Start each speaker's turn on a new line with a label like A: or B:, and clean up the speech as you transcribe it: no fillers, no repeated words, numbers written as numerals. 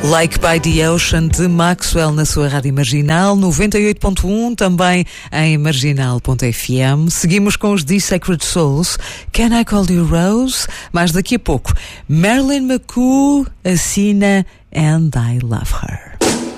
A: Like by the Ocean de Maxwell na sua rádio Marginal 98.1, também em marginal.fm. Seguimos com os The Sacred Souls, Can I Call You Rose? Mas daqui a pouco, Marilyn McCoo assina And I Love Her.